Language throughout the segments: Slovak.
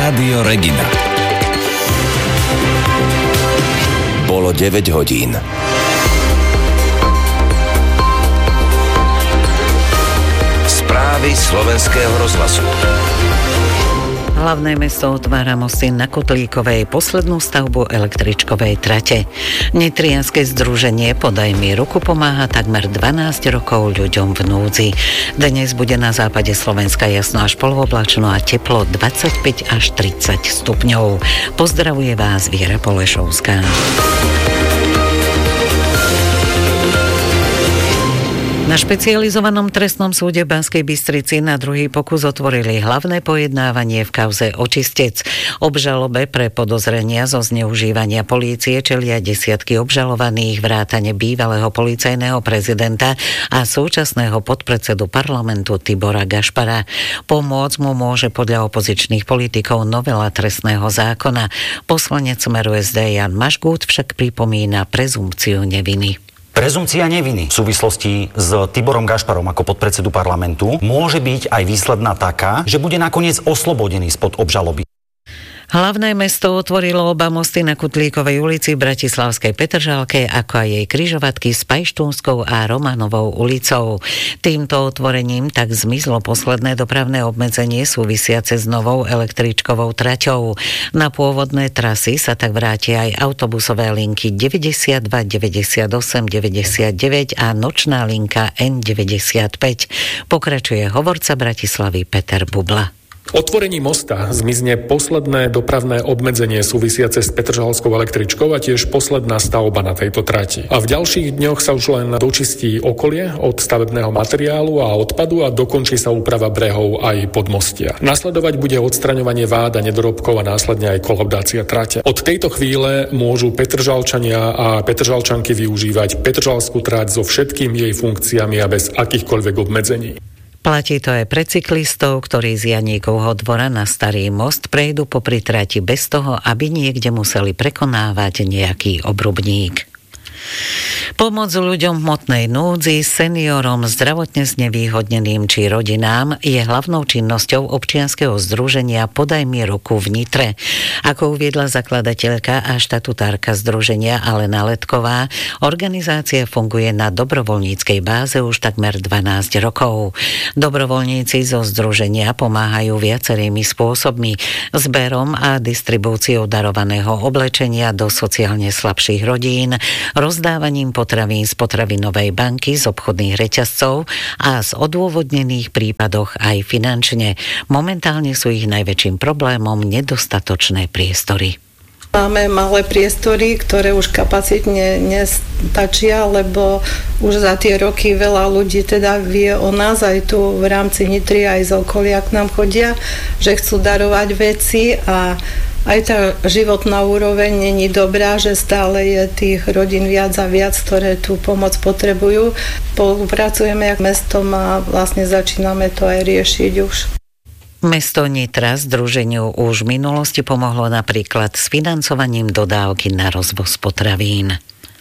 Rádio Regina. Bolo 9 hodín. Správy slovenského rozhlasu. Hlavné mesto otvára mosty na Kotlíkovej, poslednú stavbu električkovej trate. Nitrianske združenie Podaj mi ruku pomáha takmer 12 rokov ľuďom v núdzi. Dnes bude na západe Slovenska jasno až polooblačno a teplo 25 až 30 stupňov. Pozdravuje vás Viera Polešovská. Na špecializovanom trestnom súde v Banskej Bystrici na druhý pokus otvorili hlavné pojednávanie v kauze Očistec. Obžalobe pre podozrenia zo zneužívania polície čelia desiatky obžalovaných vrátane bývalého policajného prezidenta a súčasného podpredsedu parlamentu Tibora Gašpara. Pomôcť mu môže podľa opozičných politikov novela trestného zákona. Poslanec Smeru SD Jan Mažgút však pripomína prezumpciu neviny. Prezumcia neviny v súvislosti s Tiborom Gašparom ako podpredsedu parlamentu môže byť aj výsledná taká, že bude nakoniec oslobodený spod obžaloby. Hlavné mesto otvorilo oba mosty na Kutlíkovej ulici v bratislavskej Petržalke, ako aj jej križovatky s Pajštúnskou a Romanovou ulicou. Týmto otvorením tak zmizlo posledné dopravné obmedzenie súvisiace s novou električkovou traťou. Na pôvodné trasy sa tak vrátia aj autobusové linky 92, 98, 99 a nočná linka N95. Pokračuje hovorca Bratislavy Peter Bubla. Otvorením mosta zmizne posledné dopravné obmedzenie súvisiace s Petržalskou električkou a tiež posledná stavba na tejto trati. A v ďalších dňoch sa už len dočistí okolie od stavebného materiálu a odpadu a dokončí sa úprava brehov aj podmostia. Nasledovať bude odstraňovanie vád a nedorobkov a následne aj kolaudácia trate. Od tejto chvíle môžu Petržalčania a Petržalčanky využívať Petržalskú trať so všetkými jej funkciami a bez akýchkoľvek obmedzení. Platí to aj pre cyklistov, ktorí z Janíkovho dvora na Starý most prejdú popri trati bez toho, aby niekde museli prekonávať nejaký obrubník. Pomoc ľuďom v hmotnej núdzi, seniorom, zdravotne znevýhodneným či rodinám je hlavnou činnosťou občianskeho združenia Podaj mi ruku v Nitre. Ako uviedla zakladateľka a štatutárka združenia Alena Letková, organizácia funguje na dobrovoľníckej báze už takmer 12 rokov. Dobrovoľníci zo združenia pomáhajú viacerými spôsobmi: zberom a distribúciou darovaného oblečenia do sociálne slabších rodín, rozdávaním potravín z potravinovej banky, z obchodných reťazcov a z odôvodnených prípadoch aj finančne. Momentálne sú ich najväčším problémom nedostatočné priestory. Máme malé priestory, ktoré už kapacitne nestačia, lebo už za tie roky veľa ľudí teda vie o nás, aj tu v rámci Nitry, aj z okolia k nám chodia, že chcú darovať veci a aj tá životná úroveň není dobrá, že stále je tých rodín viac a viac, ktoré tú pomoc potrebujú. Spolupracujeme s mestom a vlastne začíname to aj riešiť už. Mesto Nitra združeniu už v minulosti pomohlo napríklad s financovaním dodávky na rozvoz potravín.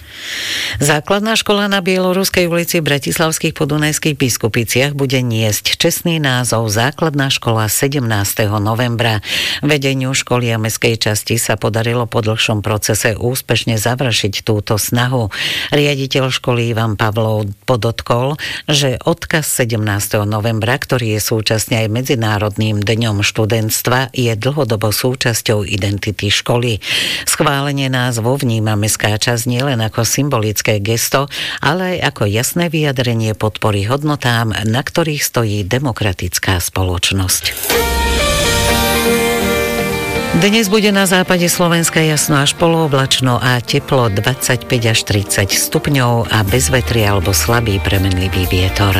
Základná škola na Bieloruskej ulici v bratislavských Podunajských Biskupiciach bude niesť čestný názov Základná škola 17. novembra. Vedeniu školy a mestskej časti sa podarilo po dlhšom procese úspešne završiť túto snahu. Riaditeľ školy Ivan Pavlov podotkol, že odkaz 17. novembra, ktorý je súčasne aj Medzinárodným dňom študentstva, je dlhodobo súčasťou identity školy. Schválenie názvu vníma mestská časť nielen ako symbolické gesto, ale aj ako jasné vyjadrenie podpory hodnotám, na ktorých stojí demokratická spoločnosť. Dnes bude na západe Slovenska jasno až polooblačno a teplo 25 až 30 stupňov a bez vetria alebo slabý premenlivý vietor.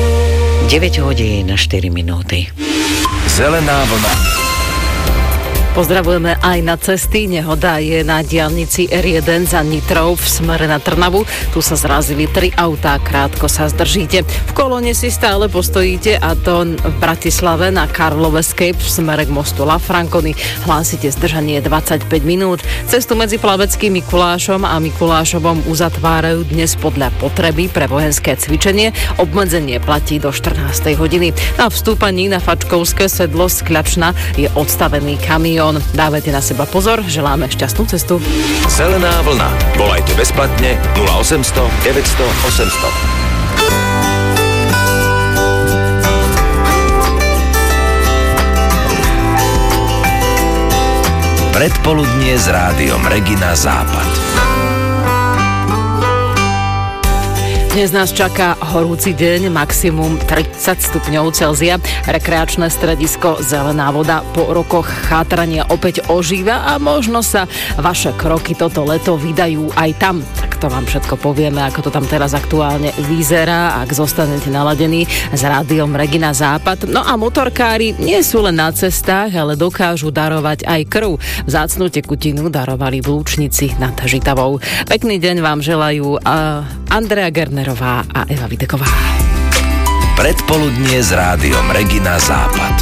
9 hodín 4 minúty. Zelená vlna. Pozdravujeme aj na cesty. Nehoda je na diaľnici R1 za Nitrou v smere na Trnavu. Tu sa zrazili 3 autá, krátko sa zdržíte. V kolóne si stále postojíte, a to v Bratislave na Karloveskej v smere k mostu La Franconi. Hlásite zdržanie 25 minút. Cestu medzi Plaveckým Mikulášom a Mikulášovom uzatvárajú dnes podľa potreby pre vojenské cvičenie. Obmedzenie platí do 14. hodiny. Na vstúpaní na Fačkovské sedlo z Kľačna je odstavený kamión. Dávajte na seba pozor, želáme šťastnú cestu. Zelená vlna. Volajte bezplatne 0800 900 800. Predpoludnie s rádiom Regina Západ. Dnes nás čaká horúci deň, maximum 30 stupňov Celzia. Rekreačné stredisko Zelená voda po rokoch chátrania opäť ožíva a možno sa vaše kroky toto leto vydajú aj tam. Tak to vám všetko povieme, ako to tam teraz aktuálne vyzerá, ak zostanete naladení s rádiom Regina Západ. No a motorkári nie sú len na cestách, ale dokážu darovať aj krv. Vzácnu tekutinu darovali v Lúčnici nad Žitavou. Pekný deň vám želajú Andrea Gernerová a Eva Videková. Predpoludnie s rádiom Regina Západ.